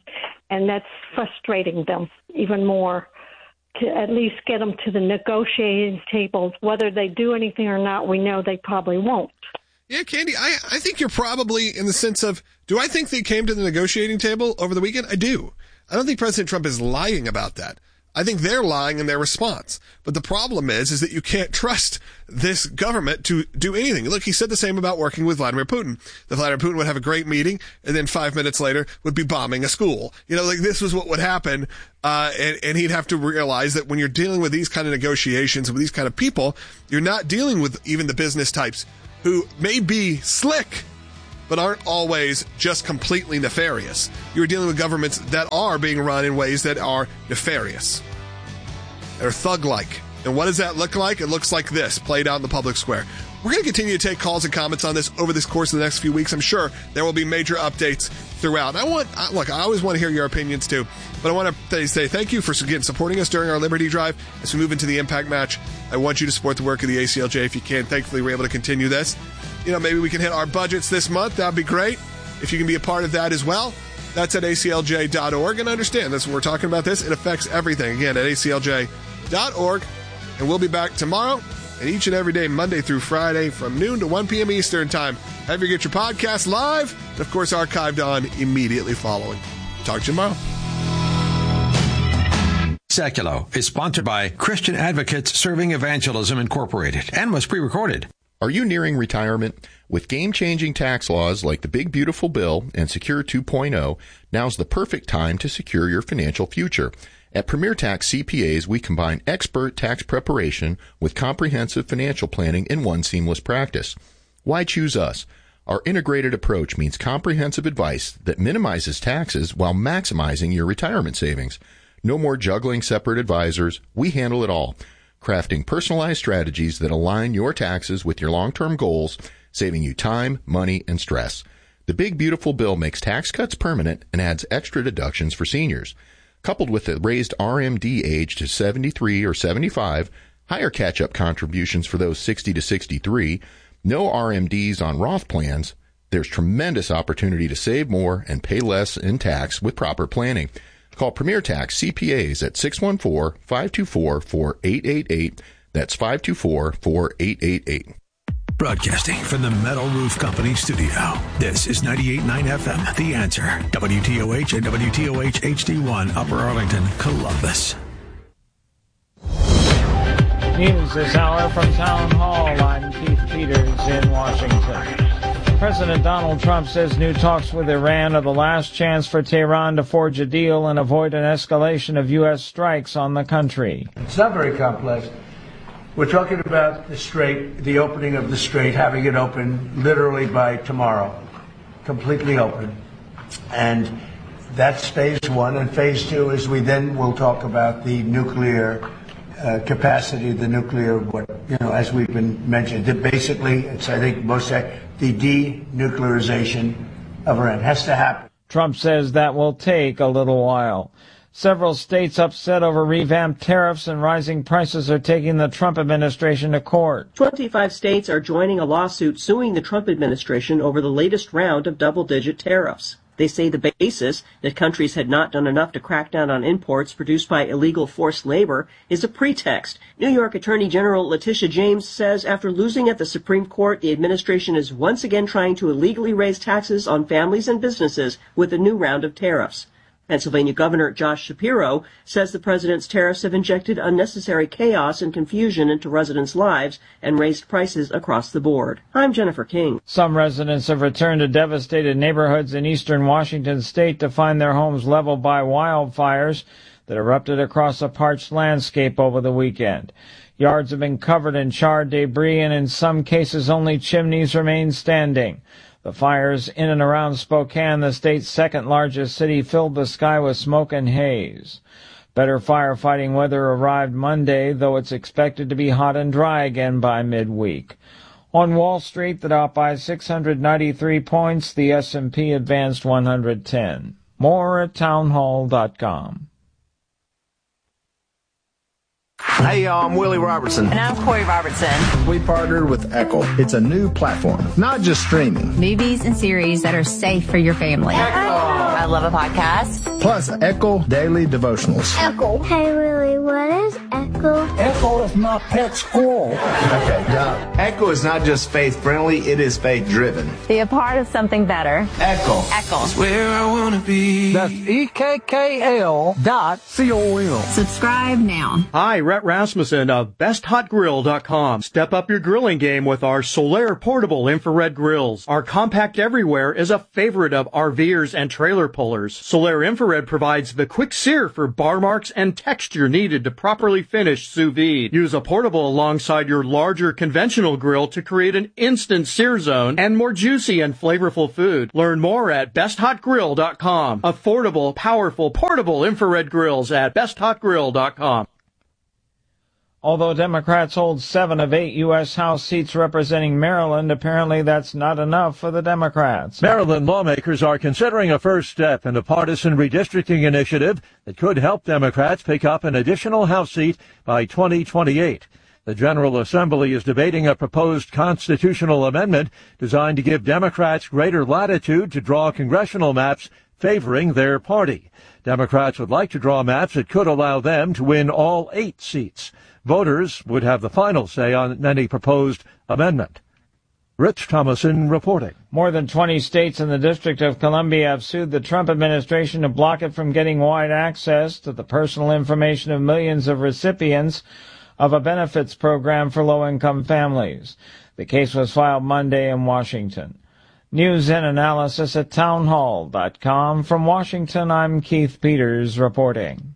and that's frustrating them even more. To at least get them to the negotiating tables. Whether they do anything or not, we know they probably won't. Yeah, Candy, I, I think you're probably in the sense of, do I think they came to the negotiating table over the weekend? I do. I don't think President Trump is lying about that. I think they're lying in their response. But the problem is, is that you can't trust this government to do anything. Look, he said the same about working with Vladimir Putin. That Vladimir Putin would have a great meeting and then five minutes later would be bombing a school. You know, like this was what would happen. Uh, and, and he'd have to realize that when you're dealing with these kind of negotiations with these kind of people, you're not dealing with even the business types who may be slick, but aren't always just completely nefarious. You're dealing with governments that are being run in ways that are nefarious. They're thug-like. And what does that look like? It looks like this, played out in the public square. We're going to continue to take calls and comments on this over this course of the next few weeks. I'm sure there will be major updates throughout. I want, look, I always want to hear your opinions too, but I want to say thank you for, again, supporting us during our Liberty Drive. As we move into the impact match, I want you to support the work of the A C L J if you can. Thankfully, we're able to continue this. You know, maybe we can hit our budgets this month. That'd be great. If you can be a part of that as well, that's at A C L J dot org. And understand, that's when we're talking about this. It affects everything. Again, at A C L J dot org. And we'll be back tomorrow and each and every day, Monday through Friday, from noon to one p.m. Eastern Time. Have you get your podcast live and, of course, archived on immediately following. Talk to you tomorrow. Seculo is sponsored by Christian Advocates Serving Evangelism Incorporated and was pre-recorded. Are you nearing retirement? With game-changing tax laws like the Big Beautiful Bill and Secure two point oh, now's the perfect time to secure your financial future. At Premier Tax C P As, we combine expert tax preparation with comprehensive financial planning in one seamless practice. Why choose us? Our integrated approach means comprehensive advice that minimizes taxes while maximizing your retirement savings. No more juggling separate advisors. We handle it all, crafting personalized strategies that align your taxes with your long-term goals, saving you time, money, and stress. The Big Beautiful Bill makes tax cuts permanent and adds extra deductions for seniors. Coupled with the raised R M D age to seventy-three or seventy-five, higher catch-up contributions for those sixty to sixty-three, no R M Ds on Roth plans, there's tremendous opportunity to save more and pay less in tax with proper planning. Call Premier Tax C P As at six one four, five two four, four eight eight eight. That's five two four, four eight eight eight. Broadcasting from the Metal Roof Company studio, this is ninety-eight point nine F M, The Answer, W T O H and W T O H H D one, Upper Arlington, Columbus. News this hour from Town Hall. I'm Keith Peters in Washington. President Donald Trump says new talks with Iran are the last chance for Tehran to forge a deal and avoid an escalation of U S strikes on the country. It's not very complex. We're talking about the strait, the opening of the strait, having it open literally by tomorrow, completely open. And that's phase one. And phase two is we then will talk about the nuclear uh, capacity, the nuclear, what, you know, as we've been mentioned. That basically, it's, I think most say, the denuclearization of Iran has to happen. Trump says that will take a little while. Several states upset over revamped tariffs and rising prices are taking the Trump administration to court. twenty-five states are joining a lawsuit suing the Trump administration over the latest round of double-digit tariffs. They say the basis, that countries had not done enough to crack down on imports produced by illegal forced labor, is a pretext. New York Attorney General Letitia James says after losing at the Supreme Court, the administration is once again trying to illegally raise taxes on families and businesses with a new round of tariffs. Pennsylvania Governor Josh Shapiro says the president's tariffs have injected unnecessary chaos and confusion into residents' lives and raised prices across the board. I'm Jennifer King. Some residents have returned to devastated neighborhoods in eastern Washington state to find their homes leveled by wildfires that erupted across a parched landscape over the weekend. Yards have been covered in charred debris, and in some cases only chimneys remain standing. The fires in and around Spokane, the state's second-largest city, filled the sky with smoke and haze. Better firefighting weather arrived Monday, though it's expected to be hot and dry again by midweek. On Wall Street, the Dow by six hundred ninety-three points, the S and P advanced one hundred ten. More at townhall dot com. Hey, y'all, I'm Willie Robertson. And I'm Corey Robertson. We partnered with Echo. It's a new platform, not just streaming. Movies and series that are safe for your family. Echo. I love a podcast. Plus, Echo Daily Devotionals. Echo. Hey, Willie, what is Echo? Echo is my pet squirrel. Okay, now, Echo is not just faith-friendly, it is faith-driven. Be a part of something better. Echo. Echo. It's where I want to be. That's E K K L dot C O M. Subscribe now. Hi, Rhett Rasmussen of best hot grill dot com. Step up your grilling game with our Solaire portable infrared grills. Our compact everywhere is a favorite of RVers and trailer pullers. Solaire infrared provides the quick sear for bar marks and texture needed to properly finish sous vide. Use a portable alongside your larger conventional grill to create an instant sear zone and more juicy and flavorful food. Learn more at best hot grill dot com. Affordable, powerful, portable infrared grills at best hot grill dot com. Although Democrats hold seven of eight U S House seats representing Maryland, apparently that's not enough for the Democrats. Maryland lawmakers are considering a first step in a partisan redistricting initiative that could help Democrats pick up an additional House seat by twenty twenty-eight. The General Assembly is debating a proposed constitutional amendment designed to give Democrats greater latitude to draw congressional maps favoring their party. Democrats would like to draw maps that could allow them to win all eight seats. Voters would have the final say on any proposed amendment. Rich Thomason reporting. More than twenty states and the District of Columbia have sued the Trump administration to block it from getting wide access to the personal information of millions of recipients of a benefits program for low-income families. The case was filed Monday in Washington. News and analysis at townhall dot com. From Washington, I'm Keith Peters reporting.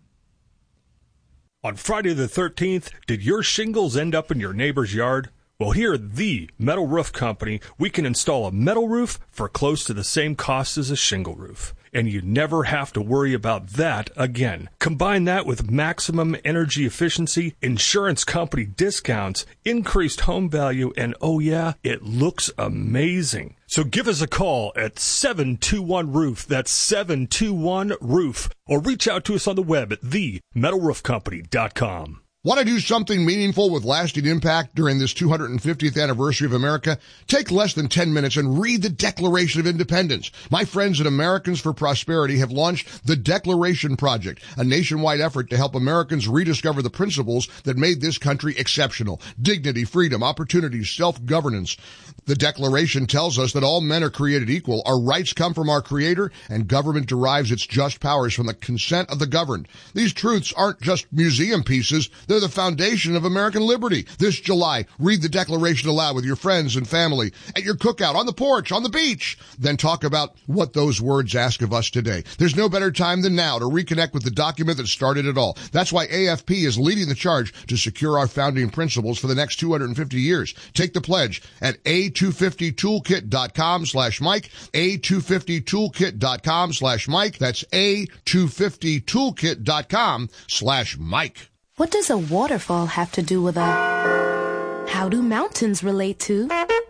On Friday the thirteenth, did your shingles end up in your neighbor's yard? Well, here at the Metal Roof Company, we can install a metal roof for close to the same cost as a shingle roof. And you never have to worry about that again. Combine that with maximum energy efficiency, insurance company discounts, increased home value, and oh yeah, it looks amazing. So give us a call at seven two one roof. That's seven two one roof. Or reach out to us on the web at the metal roof company dot com. Want to do something meaningful with lasting impact during this two hundred fiftieth anniversary of America? Take less than ten minutes and read the Declaration of Independence. My friends at Americans for Prosperity have launched the Declaration Project, a nationwide effort to help Americans rediscover the principles that made this country exceptional. Dignity, freedom, opportunity, self-governance. The Declaration tells us that all men are created equal, our rights come from our Creator, and government derives its just powers from the consent of the governed. These truths aren't just museum pieces, they're the foundation of American liberty. This July, read the Declaration aloud with your friends and family, at your cookout, on the porch, on the beach. Then talk about what those words ask of us today. There's no better time than now to reconnect with the document that started it all. That's why A F P is leading the charge to secure our founding principles for the next two hundred fifty years. Take the pledge at A two fifty toolkit dot com slash Mike, A two fifty toolkit dot com slash Mike. That's A two fifty toolkit dot com slash Mike. What does a waterfall have to do with a... How do mountains relate to...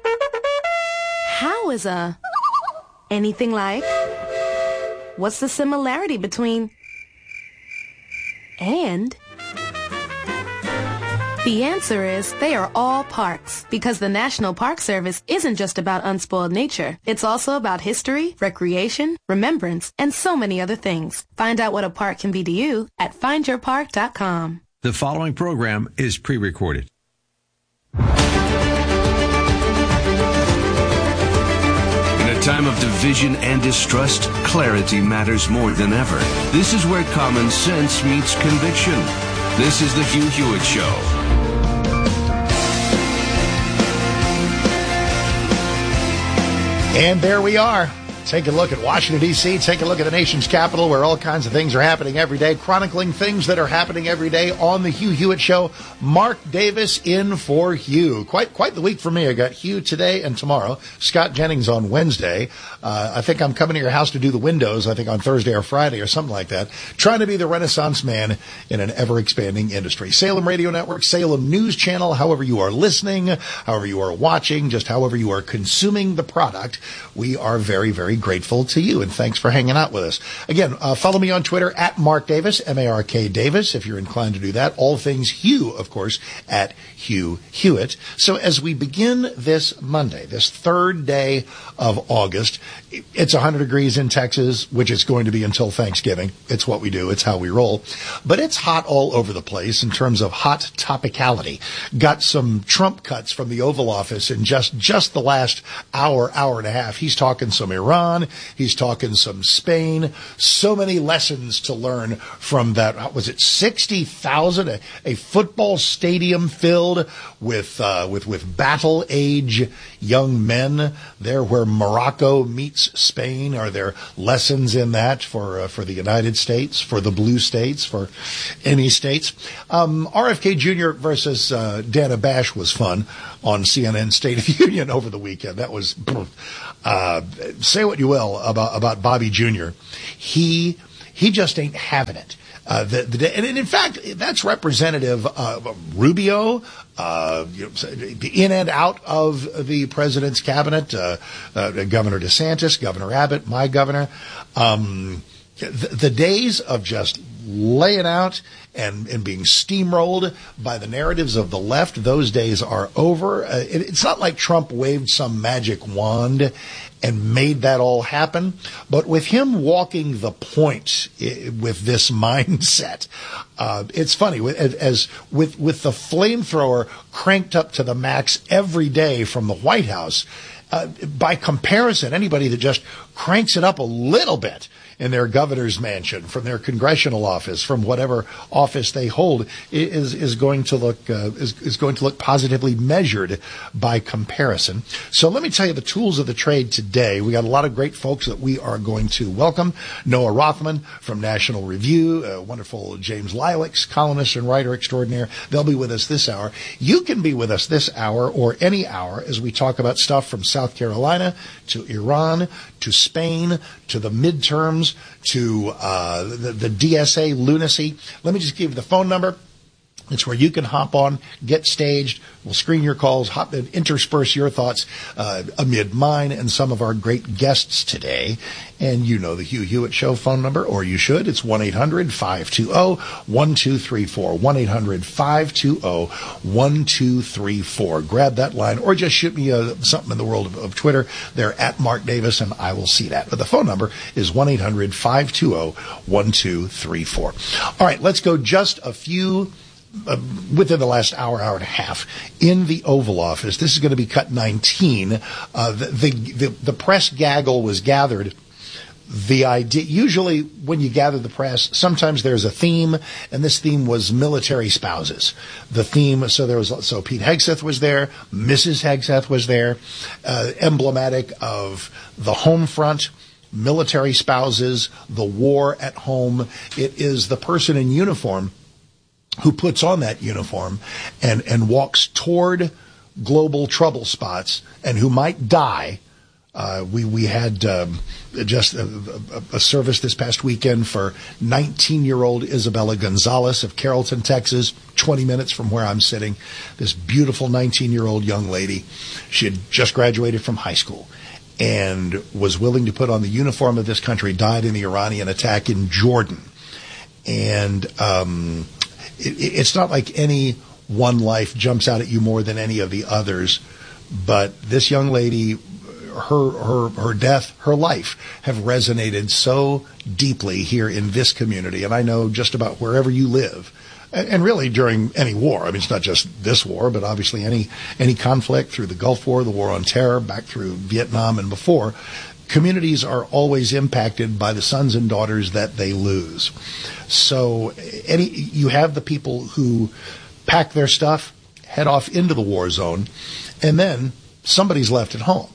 How is a... Anything like... What's the similarity between... And... The answer is they are all parks, because the National Park Service isn't just about unspoiled nature. It's also about history, recreation, remembrance, and so many other things. Find out what a park can be to you at find your park dot com. The following program is pre-recorded. In a time of division and distrust, clarity matters more than ever. This is where common sense meets conviction. This is the Hugh Hewitt Show. And there we are. Take a look at Washington, D C Take a look at the nation's capital, where all kinds of things are happening every day, chronicling things that are happening every day on the Hugh Hewitt Show. Mark Davis in for Hugh. Quite quite the week for me. I got Hugh today and tomorrow. Scott Jennings on Wednesday. Uh, I think I'm coming to your house to do the windows, I think on Thursday or Friday or something like that. Trying to be the Renaissance man in an ever-expanding industry. Salem Radio Network, Salem News Channel, however you are listening, however you are watching, just however you are consuming the product, we are very, very very grateful to you, and thanks for hanging out with us. Again, uh, follow me on Twitter at Mark Davis, M A R K Davis, if you're inclined to do that. All things Hugh, of course, at Hugh Hewitt. So as we begin this Monday, this third day of August, it's one hundred degrees in Texas, which it's going to be until Thanksgiving. It's what we do. It's how we roll. But it's hot all over the place in terms of hot topicality. Got some Trump cuts from the Oval Office in just, just the last hour, hour and a half. He's talking some Iran. He's talking some Spain. So many lessons to learn from that. Was it sixty thousand? A, a football stadium filled with, uh, with, with battle age young men there where Morocco meets Spain. Are there lessons in that for, uh, for the United States, for the blue states, for any states? Um, R F K Junior versus, uh, Dana Bash was fun on C N N State of the Union over the weekend. That was, uh, say what you will about, about Bobby Junior He, he just ain't having it. Uh, the, the, and in fact, that's representative of Rubio, uh, you know, in and out of the president's cabinet, uh, uh, Governor DeSantis, Governor Abbott, my governor. Um, the, the days of just laying out and, and being steamrolled by the narratives of the left, those days are over. Uh, it, it's not like Trump waved some magic wand and made that all happen. But with him walking the point I- with this mindset, uh, it's funny, as, as with, with the flamethrower cranked up to the max every day from the White House, uh, by comparison, anybody that just cranks it up a little bit in their governor's mansion, from their congressional office, from whatever office they hold, is is going to look uh, is is going to look positively measured by comparison. So let me tell you the tools of the trade today. We got a lot of great folks that we are going to welcome. Noah Rothman from National Review, uh, wonderful James Lilacs, columnist and writer extraordinaire. They'll be with us this hour. You can be with us this hour or any hour as we talk about stuff from South Carolina to Iran to Spain to the midterms to uh, the, the D S A lunacy. Let me just give you the phone number. It's where you can hop on, get staged. We'll screen your calls, hop and intersperse your thoughts uh, amid mine and some of our great guests today. And you know the Hugh Hewitt Show phone number, or you should. It's one eight hundred five two zero one two three four. one eight hundred five two zero one two three four. Grab that line, or just shoot me uh, something in the world of, of Twitter. They're at Mark Davis, and I will see that. But the phone number is one eight hundred five two zero one two three four. All right, let's go just a few Uh, within the last hour, hour and a half, in the Oval Office. This is going to be cut nineteen. Uh, the, the, the, the press gaggle was gathered. The idea, usually when you gather the press, sometimes there's a theme, and this theme was military spouses. The theme, so there was, so Pete Hegseth was there, Missus Hegseth was there, uh, emblematic of the home front, military spouses, the war at home. It is the person in uniform who puts on that uniform and, and walks toward global trouble spots and who might die. Uh, we, we had um, just a, a, a service this past weekend for nineteen-year-old Isabella Gonzalez of Carrollton, Texas, twenty minutes from where I'm sitting. This beautiful nineteen-year-old young lady. She had just graduated from high school and was willing to put on the uniform of this country, died in the Iranian attack in Jordan. And um It, it's not like any one life jumps out at you more than any of the others, but this young lady, her her her death, her life have resonated so deeply here in this community, and I know just about wherever you live, and, and really during any war. I mean, it's not just this war, but obviously any any conflict through the Gulf War, the War on Terror, back through Vietnam and before. Communities are always impacted by the sons and daughters that they lose. So any you have the people who pack their stuff, head off into the war zone, and then somebody's left at home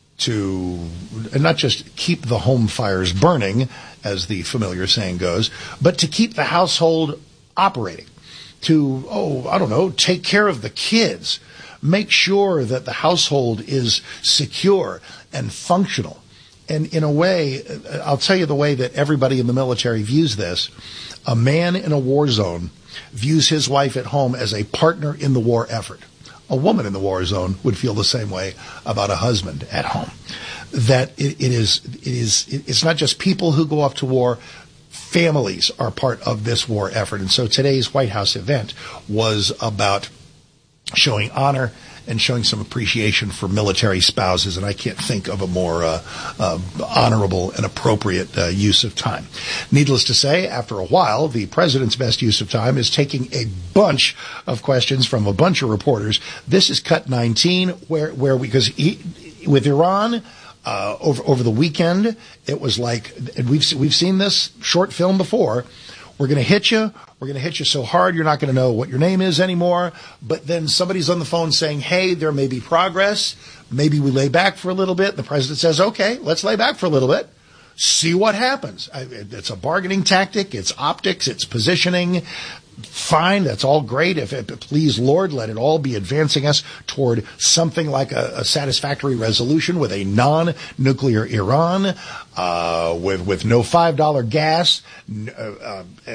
to and not just keep the home fires burning, as the familiar saying goes, but to keep the household operating, to, oh, I don't know, take care of the kids, make sure that the household is secure and functional. And in a way, I'll tell you the way that everybody in the military views this. A man in a war zone views his wife at home as a partner in the war effort. A woman in the war zone would feel the same way about a husband at home. that it, it is it is it's not just people who go off to war. Families are part of this war effort. And so today's White House event was about showing honor and showing some appreciation for military spouses. And I can't think of a more uh, uh, honorable and appropriate uh, use of time. Needless to say, after a while, the president's best use of time is taking a bunch of questions from a bunch of reporters. This is cut nineteen, where, where because he, with Iran, Uh, over over the weekend, it was like, and we've we've seen this short film before. We're going to hit you. We're going to hit you so hard you're not going to know what your name is anymore. But then somebody's on the phone saying, "Hey, there may be progress. Maybe we lay back for a little bit." The president says, "Okay, let's lay back for a little bit. See what happens." It's a bargaining tactic. It's optics. It's positioning. Fine, that's all great. If it, please, Lord, let it all be advancing us toward something like a, a satisfactory resolution with a non-nuclear Iran, uh, with with no five dollar gas, uh, uh,